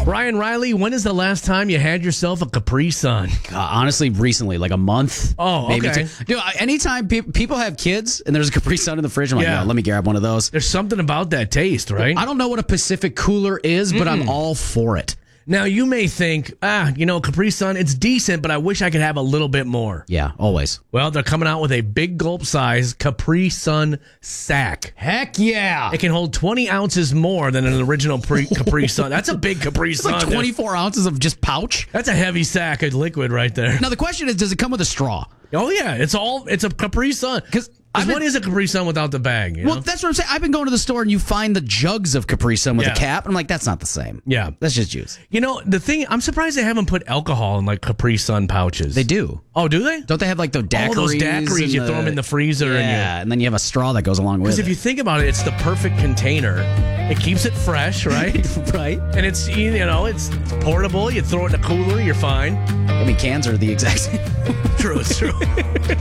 Ryan Riley, when is the last time you had yourself a Capri Sun? Honestly, recently, like a month. Oh, maybe okay. two. Dude, anytime people have kids and there's a Capri Sun in the fridge, I'm like, Yeah. let me grab one of those. There's something about that taste, right? I don't know what a Pacific cooler is, but I'm all for it. Now, you may think, Capri Sun, it's decent, but I wish I could have a little bit more. Yeah, always. Well, they're coming out with a big gulp size Capri Sun sack. Heck yeah. It can hold 20 ounces more than an original Capri Sun. That's a big Capri It's Sun. like 24 ounces of just pouch. That's a heavy sack of liquid right there. Now, the question is, does it come with a straw? Oh, yeah. It's a Capri Sun. Because what is a Capri Sun without the bag? Well, that's what I'm saying. I've been going to the store and you find the jugs of Capri Sun with Yeah. a cap. I'm like, that's not the same. Yeah. That's just juice. The thing, I'm surprised they haven't put alcohol in like Capri Sun pouches. They do. Oh, do they? Don't they have like the daiquiris? All those daiquiris, you throw them in the freezer. And then you have a straw that goes along with Because it. if you think about it, it's the perfect container. It keeps it fresh, right? Right. And it's portable. You throw it in a cooler, you're fine. I mean, cans are the exact same. True, it's true.